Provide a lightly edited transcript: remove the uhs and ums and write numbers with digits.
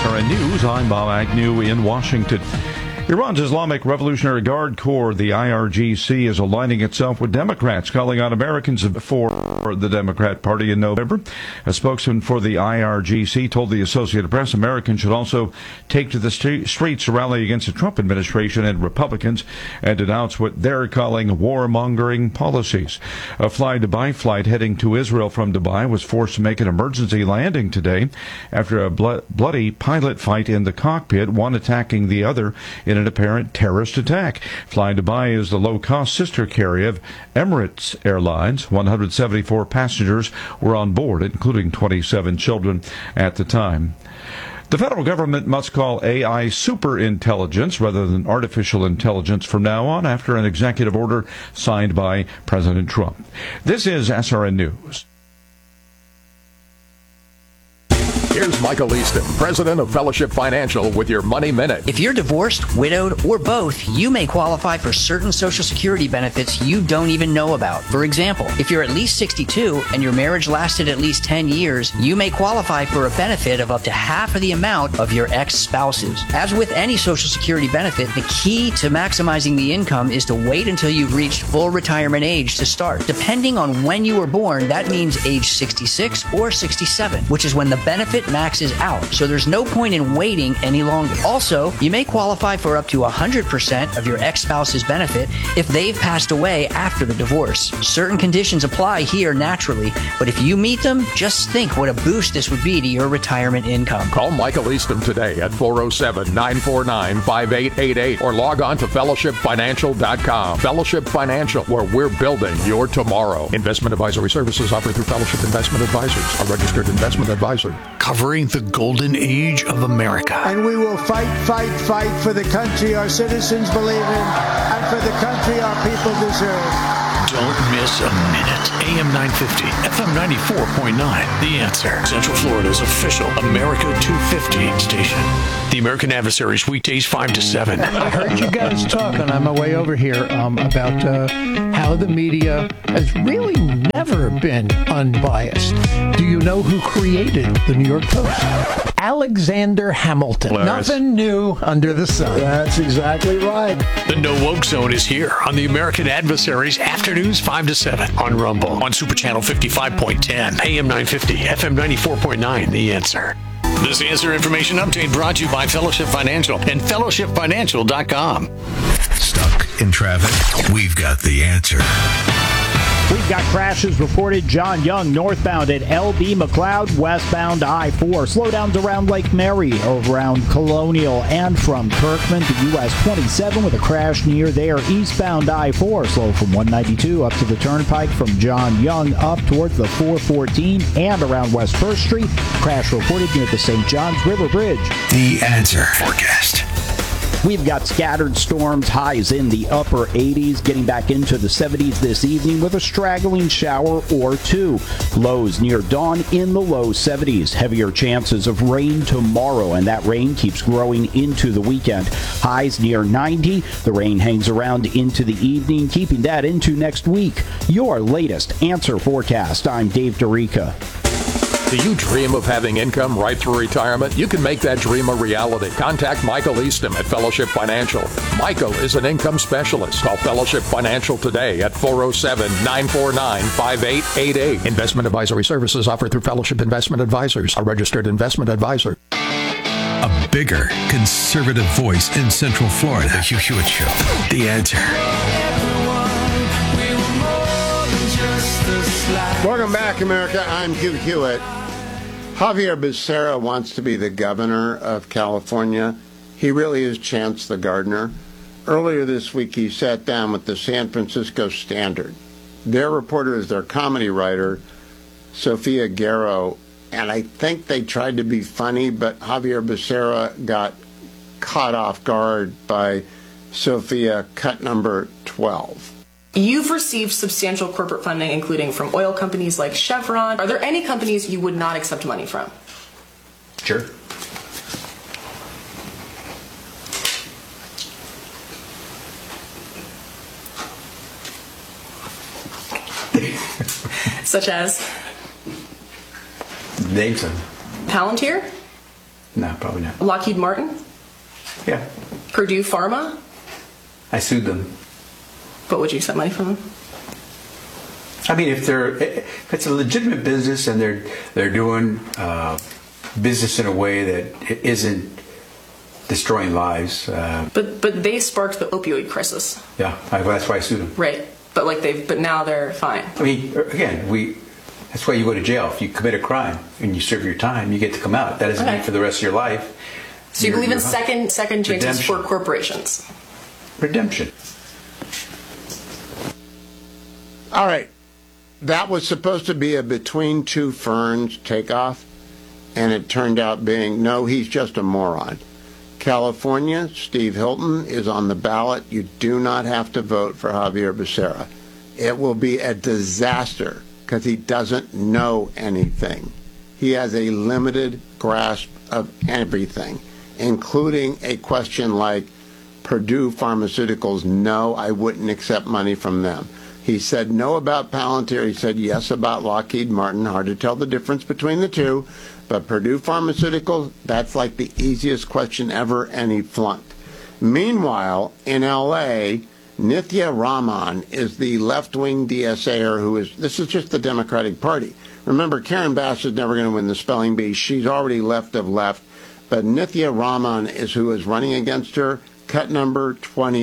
SRN News. I'm Bob Agnew in Washington. Iran's Islamic Revolutionary Guard Corps, the IRGC, is aligning itself with Democrats, calling on Americans for the Democrat Party in November. A spokesman for the IRGC told the Associated Press Americans should also take to the streets to rally against the Trump administration and Republicans and denounce what they're calling warmongering policies. A Fly Dubai flight heading to Israel from Dubai was forced to make an emergency landing today after a bloody pilot fight in the cockpit, one attacking the other in an apparent terrorist attack. Fly Dubai is the low-cost sister carrier of Emirates Airlines. 174 passengers were on board, including 27 children at the time. The federal government must call AI superintelligence rather than artificial intelligence from now on after an executive order signed by President Trump. This is SRN News. Here's Michael Easton, president of Fellowship Financial, with your Money Minute. If you're divorced, widowed, or both, you may qualify for certain Social Security benefits you don't even know about. For example, if you're at least 62 and your marriage lasted at least 10 years, you may qualify for a benefit of up to half of the amount of your ex-spouse's. As with any Social Security benefit, the key to maximizing the income is to wait until you've reached full retirement age to start. Depending on when you were born, that means age 66 or 67, which is when the benefit maxes out, so there's no point in waiting any longer. Also, you may qualify for up to 100% of your ex-spouse's benefit if they've passed away after the divorce. Certain conditions apply here naturally, but if you meet them, just think what a boost this would be to your retirement income. Call Michael Easton today at 407-949-5888 or log on to fellowshipfinancial.com. Fellowship Financial, where we're building your tomorrow. Investment advisory services offered through Fellowship Investment Advisors, a registered investment advisor. Covering the golden age of America. And we will fight for the country our citizens believe in and for the country our people deserve. Don't miss a minute. AM 950, FM 94.9. The Answer. Central Florida's official America 250 station. The American Adversaries, weekdays 5 to 7. I heard you guys talking on my way over here about how the media has really never been unbiased. Do you know who created the New York Post? Alexander Hamilton. Nothing new under the sun. That's exactly right. The No Woke Zone is here on the American Adversaries, afternoons 5 to 7 on Rumble, on Super Channel 55.10, AM 950, FM 94.9, The Answer. This Answer Information Update brought to you by Fellowship Financial and fellowshipfinancial.com. Stuck in traffic? We've got the answer. We've got crashes reported. John Young northbound at LB McLeod, westbound I-4. Slowdowns around Lake Mary, around Colonial, and from Kirkman to US 27 with a crash near there. Eastbound I-4 slow from 192 up to the Turnpike from John Young up towards the 414 and around West 1st Street. Crash reported near the St. John's River Bridge. The Answer forecast. We've got scattered storms, highs in the upper 80s, getting back into the 70s this evening with a straggling shower or two. Lows near dawn in the low 70s. Heavier chances of rain tomorrow, and that rain keeps growing into the weekend. Highs near 90. The rain hangs around into the evening, keeping that into next week. Your latest Answer forecast. I'm Dave Dorica. Do you dream of having income right through retirement? You can make that dream a reality. Contact Michael Easton at Fellowship Financial. Michael is an income specialist. Call Fellowship Financial today at 407-949-5888. Investment advisory services offered through Fellowship Investment Advisors, a registered investment advisor. A bigger conservative voice in Central Florida. The Hugh Hewitt Show. The Answer. Welcome back, America. I'm Hugh Hewitt. Javier Becerra wants to be the governor of California. He really is Chance the Gardener. Earlier this week, he sat down with the San Francisco Standard. Their reporter is their comedy writer, Sofia Guerrero, and I think they tried to be funny, but Javier Becerra got caught off guard by Sofia cut number 12. You've received substantial corporate funding, including from oil companies like Chevron. Are there any companies you would not accept money from? Sure. Such as? Name some. Palantir? No, probably not. Lockheed Martin? Yeah. Purdue Pharma? I sued them. But would you accept money from them? I mean, if it's a legitimate business and they're doing business in a way that isn't destroying lives. But they sparked the opioid crisis. Yeah, that's why I sued them. Right, but now they're fine. I mean, again, that's why you go to jail. If you commit a crime and you serve your time, you get to come out. That doesn't mean for the rest of your life. So you believe in second chances Redemption. for corporations? Redemption. All right. That was supposed to be a Between Two Ferns takeoff, and it turned out being, no, he's just a moron. California, Steve Hilton is on the ballot. You do not have to vote for Javier Becerra. It will be a disaster because he doesn't know anything. He has a limited grasp of everything, including a question like Purdue Pharmaceuticals. No, I wouldn't accept money from them. He said no about Palantir. He said yes about Lockheed Martin. Hard to tell the difference between the two. But Purdue Pharmaceuticals, that's like the easiest question ever, and he flunked. Meanwhile, in L.A., Nithya Raman is the left-wing DSAer this is just the Democratic Party. Remember, Karen Bass is never going to win the spelling bee. She's already left of left. But Nithya Raman is who is running against her. Cut number 20.